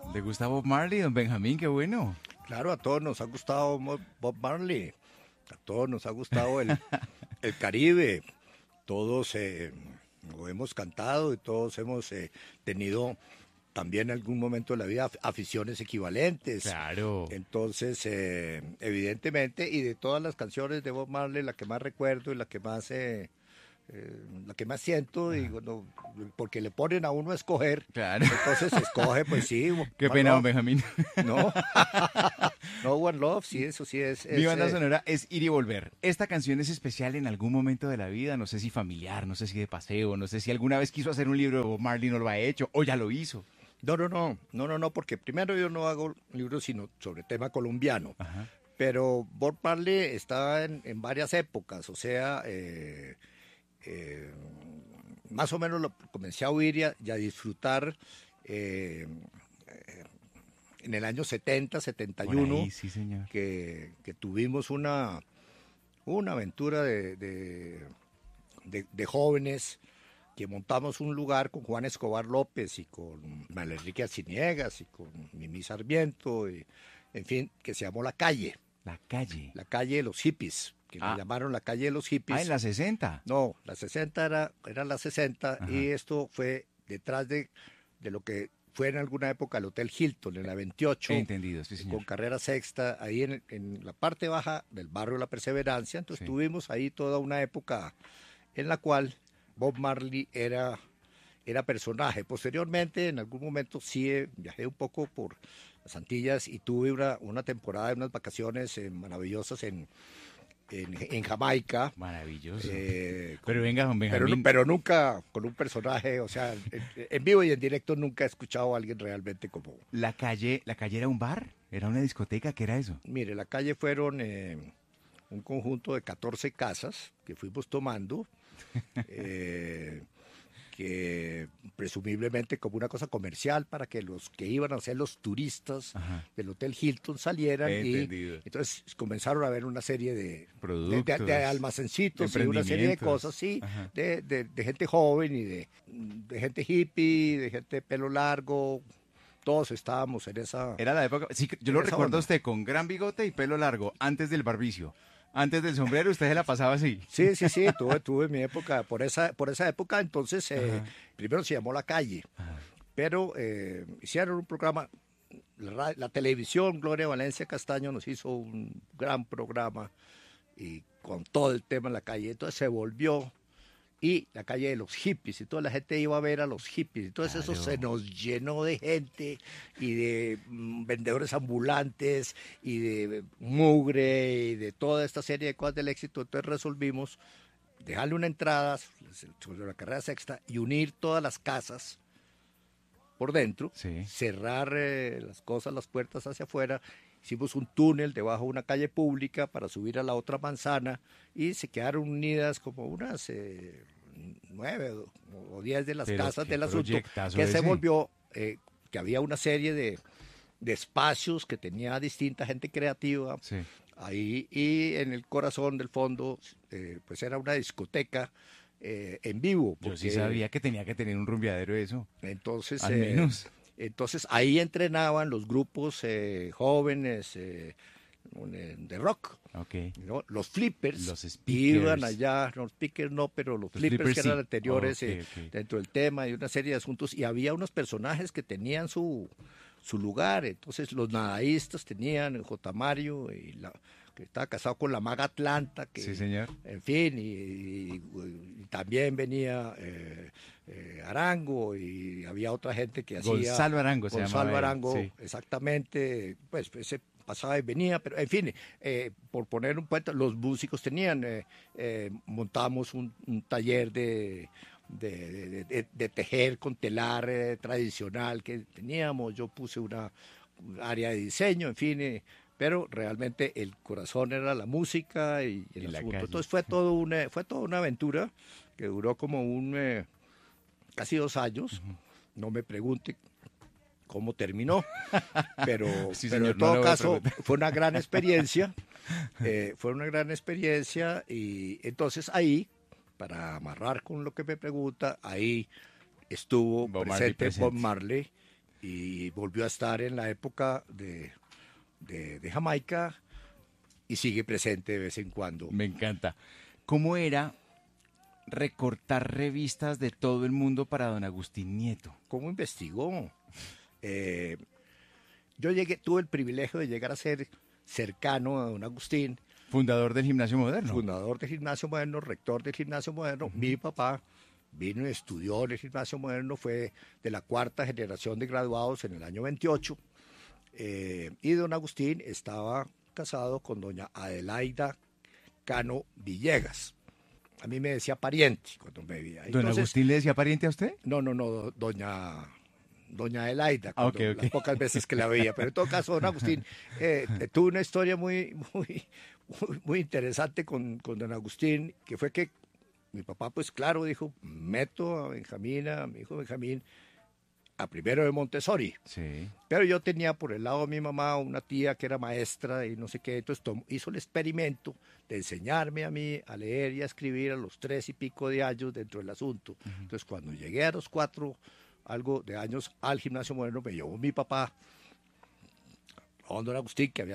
¿Le gusta Bob Marley, don Benjamín? Qué bueno. Claro, a todos nos ha gustado Bob Marley, a todos nos ha gustado el Caribe, todos lo hemos cantado y todos hemos tenido también en algún momento de la vida aficiones equivalentes. Claro. Entonces, evidentemente, y de todas las canciones de Bob Marley, la que más recuerdo y la que más siento, y bueno, porque le ponen a uno a escoger, Claro. entonces escoge, pues sí. Qué One pena, don Love. Benjamín. No, no, One Love, sí, eso sí es. Mi banda sonora es Ir y Volver. Esta canción es especial en algún momento de la vida, no sé si familiar, no sé si de paseo, no sé si alguna vez quiso hacer un libro de Bob Marley y no lo ha hecho, o ya lo hizo. No, porque primero yo no hago libros sino sobre tema colombiano, Ajá. pero Bob Marley está en varias épocas, o sea, más o menos lo comencé a oír y a disfrutar en el año 70, 71, Por ahí, sí, señor. que tuvimos una aventura de jóvenes que montamos un lugar con Juan Escobar López y con Manuel Enrique Arciniegas y con Mimi Sarmiento, y, en fin, que se llamó La Calle La calle de los hippies, que le llamaron La Calle de los Hippies. Ah, en la 60. No, la 60 era la 60. Ajá. Y esto fue detrás de lo que fue en alguna época el Hotel Hilton, en la 28, Entendido, sí, señor. con carrera sexta, ahí en la parte baja del barrio de La Perseverancia. Entonces Sí. tuvimos ahí toda una época en la cual Bob Marley era personaje. Posteriormente, en algún momento sí viajé un poco por las Antillas y tuve una temporada, unas vacaciones maravillosas en Jamaica. Maravilloso. Eh, Pero venga, don Benjamín. pero nunca con un personaje, o sea, en vivo y en directo nunca he escuchado a alguien realmente como... ¿La calle era un bar? ¿Era una discoteca? ¿Qué era eso? Mire, la calle fueron un conjunto de 14 casas que fuimos tomando, que presumiblemente como una cosa comercial para que los que iban a ser los turistas Ajá. del Hotel Hilton salieran, y Entendido. entonces comenzaron a ver una serie de Productos. de almacencitos y una serie de Emprendimientos. cosas, sí, Ajá. de gente joven y de gente hippie, de gente de pelo largo. Todos estábamos en esa... Era la época, sí, yo lo Esa recuerdo onda. a usted con gran bigote y pelo largo, antes del barbicio, antes del sombrero, usted se la pasaba así. Sí, tuve mi época, por esa época, entonces, primero se llamó La Calle, pero hicieron un programa, la televisión, Gloria Valencia Castaño nos hizo un gran programa y con todo el tema en la calle, entonces se volvió, y la calle de los hippies, y toda la gente iba a ver a los hippies, entonces Claro. eso se nos llenó de gente y de vendedores ambulantes y de mugre y de toda esta serie de cosas del éxito. Entonces resolvimos dejarle una entrada sobre la carrera sexta y unir todas las casas por dentro, Sí. cerrar las cosas, las puertas hacia afuera. Hicimos un túnel debajo de una calle pública para subir a la otra manzana y se quedaron unidas como unas 9 o 10 de las Pero casas qué del asunto, proyectazo que se ese. volvió, que había una serie de espacios que tenía distinta gente creativa Sí. ahí, y en el corazón del fondo pues era una discoteca en vivo. Yo sí porque sabía que tenía que tener un rumbeadero eso, entonces, al menos. entonces ahí entrenaban los grupos jóvenes de rock, Ok. ¿no? Los flippers Los speakers. iban allá, los speakers no, pero los flippers que sí. eran anteriores Ok, ok. dentro del tema y una serie de asuntos, y había unos personajes que tenían su lugar. Entonces los nadaístas tenían J. Mario, que estaba casado con la maga Atlanta, que, Sí, señor. en fin, y también venía Arango, y había otra gente que hacía... Gonzalo Arango se llamaba Gonzalo él, Arango, sí. exactamente, pues ese pasaba y venía, pero en fin, por poner un puente, los músicos tenían, montamos un taller de tejer con telar tradicional que teníamos. Yo puse un área de diseño, en fin, pero realmente el corazón era la música y el Y la asunto. calle. Entonces fue toda una aventura que duró como casi 2 años. No me pregunte cómo terminó, pero, Sí, pero señor, en no le todo voy a caso preguntar. fue una gran experiencia. Fue una gran experiencia, y entonces ahí, para amarrar con lo que me pregunta, ahí estuvo Bob Marley presente Bob presente. Marley y volvió a estar en la época de Jamaica y sigue presente de vez en cuando. Me encanta. ¿Cómo era recortar revistas de todo el mundo para don Agustín Nieto? ¿Cómo investigó? Yo tuve el privilegio de llegar a ser cercano a don Agustín. Fundador del Gimnasio Moderno. Fundador del Gimnasio Moderno, rector del Gimnasio Moderno. Mi papá vino y estudió en el Gimnasio Moderno, fue de la 4ª generación de graduados en el año 28. Y don Agustín estaba casado con doña Adelaida Cano Villegas. A mí me decía pariente cuando me veía. ¿Don Agustín le decía pariente a usted? No, doña Adelaida, Okay. Las pocas veces que la veía. Pero en todo caso, don Agustín tuvo una historia muy interesante con don Agustín, que fue que mi papá, pues claro, dijo, meto a Benjamín, a mi hijo Benjamín, a primero de Montessori. Sí. Pero yo tenía por el lado de mi mamá una tía que era maestra y no sé qué, entonces hizo el experimento de enseñarme a mí a leer y a escribir a los 3 y pico de años dentro del asunto. Entonces cuando llegué a los 4 algo de años al Gimnasio Moderno, me llevó mi papá a don Agustín, que había